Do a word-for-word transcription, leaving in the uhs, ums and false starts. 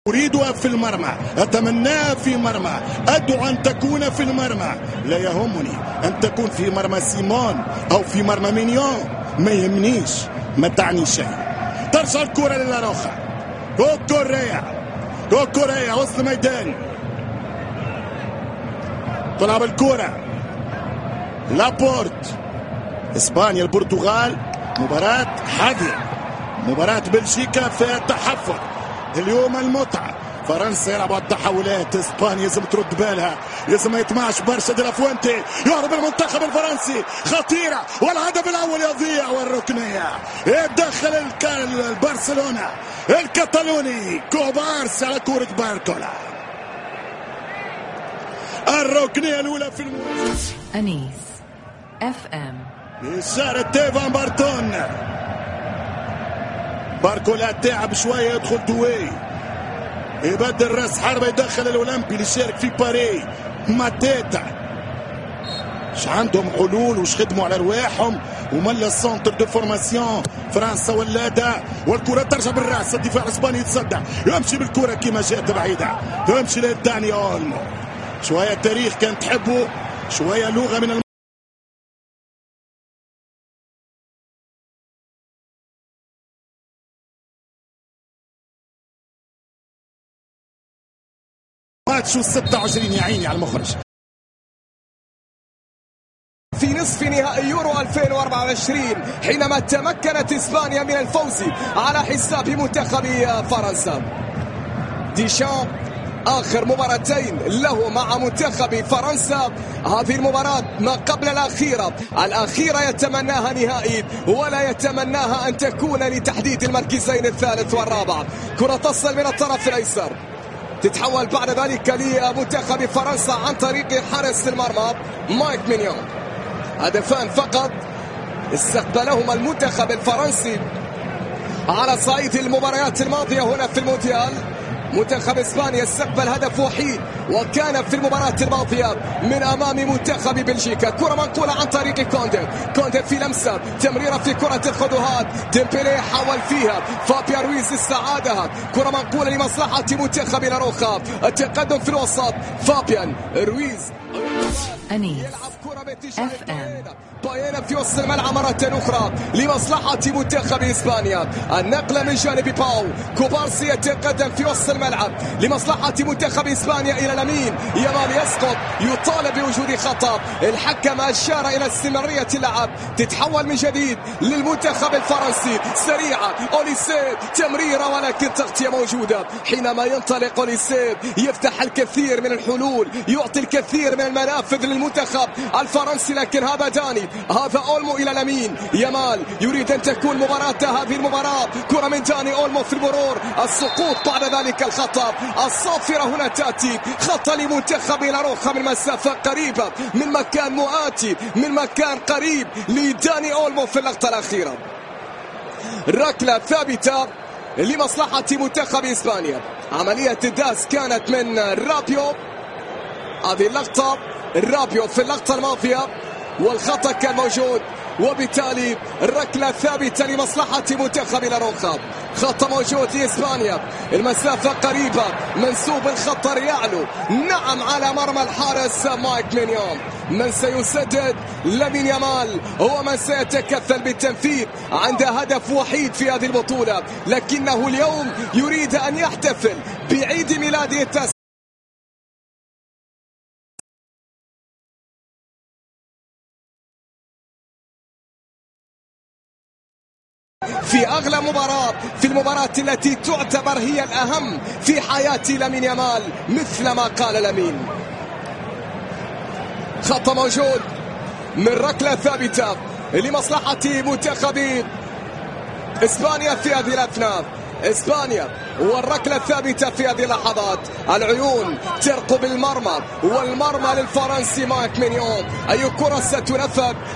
أريدها في المرمى، أتمناها في مرمى، أدعو أن تكون في المرمى. لا يهمني أن تكون في مرمى سيمون أو في مرمى مينيون، ما يهمنيش، ما تعني شيء. ترجع الكرة للاروخا، كوكوريا كوكوريا وسط الميدان، تلعب الكرة لابورت. إسبانيا البرتغال مباراة حادية، مباراة بلجيكا فيها تحفظ. اليوم المتعة، فرنسا يلعبوا على التحولات، اسبانيا لازم ترد بالها، لازم ما يطمعش برشا. دي لافوينتي يهرب المنتخب الفرنسي، خطيرة والهدف الأول يضيع، والركنية يدخل البرشلونة الكتالوني كوبارس على كرة باركولا. الركنية الأولى في المواجهة. أنيس اف ام إشارة تيفان بارتون. باركولا تعب شوية، يدخل دوي يبدل راس حربة، يدخل الأولمبي اللي شارك في باري ماتيتا. ش عندهم حلول وش خدموا على رواحهم، وملا السونتر دو فورماسيون فرنسا ولادة، والكرة ترجع بالراس. الدفاع الاسباني يتصدى، يمشي بالكرة كما جاءت بعيدة، يمشي لداني اولمو. شوية تاريخ كان تحبه، شوية لغة من الم... ماتشو ستة وعشرين يا عيني على المخرج. في نصف نهائي يورو ألفين وأربعة وعشرين حينما تمكنت إسبانيا من الفوز على حساب منتخب فرنسا. ديشام آخر مباراتين له مع منتخب فرنسا، هذه المباراة ما قبل الأخيرة، الأخيرة يتمناها نهائي ولا يتمناها أن تكون لتحديد المركزين الثالث والرابع. كرة تصل من الطرف الأيسر، تتحول بعد ذلك لمنتخب فرنسا عن طريق حارس المرمى مايك مينيون. هدفان فقط استقبلهما المنتخب الفرنسي على صعيد المباريات الماضية هنا في المونديال. منتخب اسبانيا استقبل هدف وحيد وكان في المباراة الماضية من امام منتخب بلجيكا. كرة منقولة عن طريق كوندي، كوندي في لمسة، تمريرة في كرة الخدوهات، ديمبلي حاول فيها، فابيا رويز استعادها. كرة منقولة لمصلحة منتخب لاروخا، التقدم في الوسط، فابيان رويز. أنيس اف ام باينا في وسط الملعب مرة أخرى لمصلحة منتخب إسبانيا. النقلة من جانب باو، كوبارسي يتقدم في وسط الملعب لمصلحة منتخب إسبانيا إلى لامين يامال، يسقط، يطالب بوجود خطأ. الحكم أشار إلى استمرارية اللعب، تتحول من جديد للمنتخب الفرنسي. سريعة أوليسيه، تمريرة ولكن تغطية موجودة. حينما ينطلق أوليسيه يفتح الكثير من الحلول، يعطي الكثير من المنافذ للمنتخب الفرنسي، لكن هذا داني، هذا أولمو إلى لامين يامال. يريد أن تكون مباراة هذه المباراة. كرة من داني أولمو في المرور، السقوط بعد ذلك الخطأ. الصافرة هنا تأتي، خطأ لمنتخب لاروخا من مسافة قريبة، من مكان مؤاتي، من مكان قريب لداني أولمو في اللقطة الأخيرة. ركلة ثابتة لمصلحة منتخب إسبانيا. عملية الداس كانت من رابيو، هذه اللقطة رابيو في اللقطة الماضية والخطأ كان موجود، وبالتالي الركلة ثابتة لمصلحة منتخب لاروخا. خطأ موجود لإسبانيا، المسافة قريبة، منسوب الخطر يعلو، نعم على مرمى الحارس مايك مينيون. من سيسدد؟ لامين يامال هو من سيتكفل بالتنفيذ عند هدف وحيد في هذه البطولة، لكنه اليوم يريد أن يحتفل بعيد ميلاده التاسع في أغلى مباراة، في المباراة التي تعتبر هي الأهم في حياة لامين يامال، مثل ما قال لامين. خطأ موجود من ركلة ثابتة لمصلحة منتخب إسبانيا في هذه الأثناء. إسبانيا والركلة الثابتة في هذه اللحظات، العيون ترقب المرمى، والمرمى للفرنسي مايك مينيون. أي كرة ستنفذ؟